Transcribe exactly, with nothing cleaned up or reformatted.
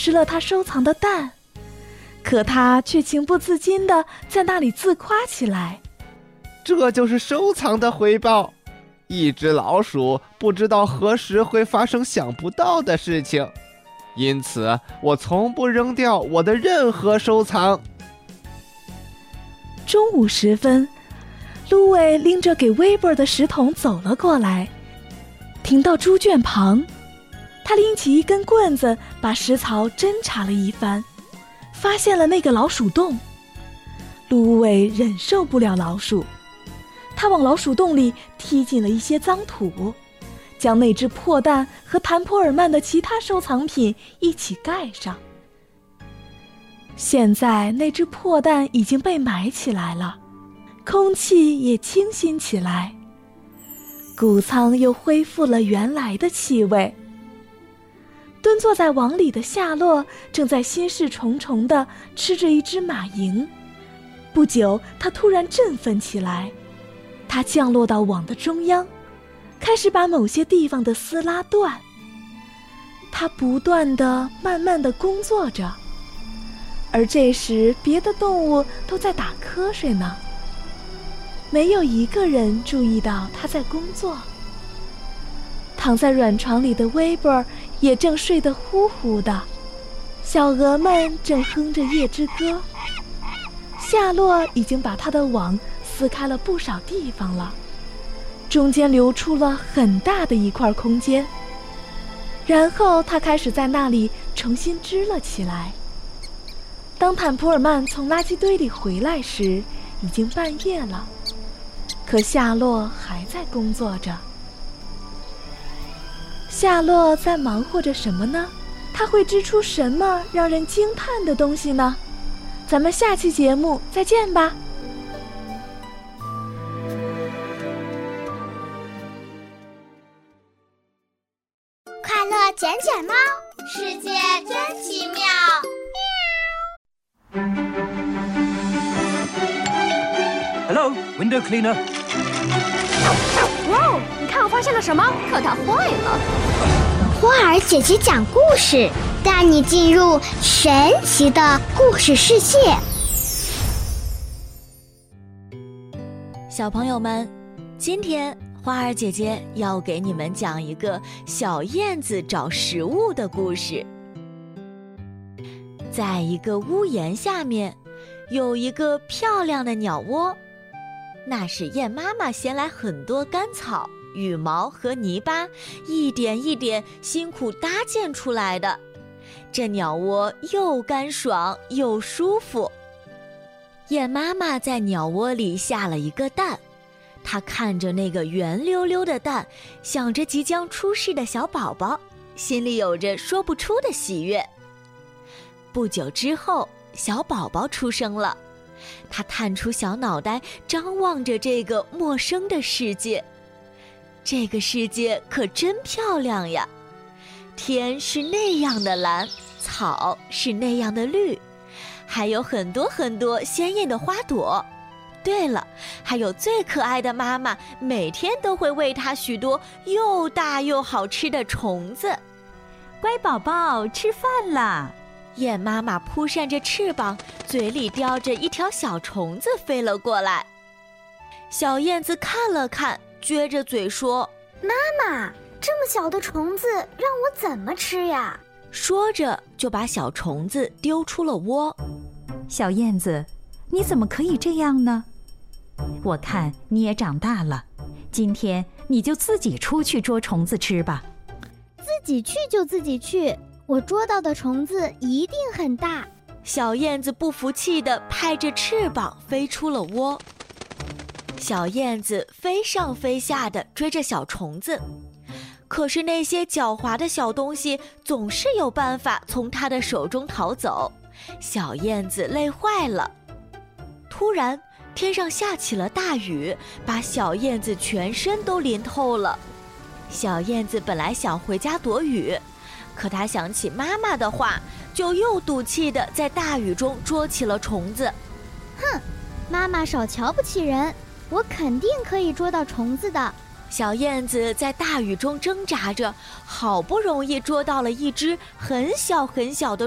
失了他收藏的蛋，可他却情不自禁地在那里自夸起来。 这就是收藏的回报。一只老鼠不知道何时会发生想不到的事情，因此我从不扔掉我的任何收藏。 中午时分，芦苇拎着给威伯的石桶走了过来，停到猪圈旁，他拎起一根棍子，把石槽侦查了一番，发现了那个老鼠洞。芦苇忍受不了老鼠，他往老鼠洞里踢进了一些脏土，将那只破蛋和谭普尔曼的其他收藏品一起盖上。现在那只破蛋已经被埋起来了，空气也清新起来，谷仓又恢复了原来的气味。蹲坐在网里的夏洛正在心事重重地吃着一只马蝇，不久他突然振奋起来，他降落到网的中央，开始把某些地方的丝拉断。他不断地慢慢地工作着，而这时别的动物都在打瞌睡呢，没有一个人注意到他在工作。躺在软床里的威伯也正睡得呼呼的，小鹅们正哼着夜之歌。夏洛已经把他的网撕开了不少地方了，中间留出了很大的一块空间，然后他开始在那里重新织了起来。当坦普尔曼从垃圾堆里回来时，已经半夜了，可夏洛还在工作着。夏洛在忙活着什么呢？他会织出什么让人惊叹的东西呢？咱们下期节目再见吧。 快乐捡捡猫，世界真奇妙。 Hello, window cleaner. 哇哦，你看我发现了什么？可它坏了。 花儿姐姐讲故事，带你进入神奇的故事世界。 小朋友们，今天花儿姐姐要给你们讲一个小燕子找食物的故事。在一个屋檐下面，有一个漂亮的鸟窝，那是燕妈妈衔来很多干草、羽毛和泥巴，一点一点辛苦搭建出来的。这鸟窝又干爽又舒服。燕妈妈在鸟窝里下了一个蛋，她看着那个圆溜溜的蛋，想着即将出世的小宝宝，心里有着说不出的喜悦。不久之后，小宝宝出生了，他探出小脑袋，张望着这个陌生的世界。这个世界可真漂亮呀，天是那样的蓝，草是那样的绿，还有很多很多鲜艳的花朵。对了，还有最可爱的妈妈，每天都会喂它许多又大又好吃的虫子。 乖宝宝，吃饭啦！ 燕妈妈扑扇着翅膀，嘴里叼着一条小虫子飞了过来。小燕子看了看，撅着嘴说：“ 妈妈，这么小的虫子让我怎么吃呀？” 说着就把小虫子丢出了窝。 小燕子，你怎么可以这样呢？我看你也长大了，今天你就自己出去捉虫子吃吧。 自己去就自己去，我捉到的虫子一定很大。 小燕子不服气地拍着翅膀飞出了窝。小燕子飞上飞下地追着小虫子，可是那些狡猾的小东西总是有办法从它的手中逃走。小燕子累坏了。突然，天上下起了大雨，把小燕子全身都淋透了。小燕子本来想回家躲雨，可她想起妈妈的话，就又赌气地在大雨中捉起了虫子。 哼，妈妈少瞧不起人，我肯定可以捉到虫子的。 小燕子在大雨中挣扎着，好不容易捉到了一只很小很小的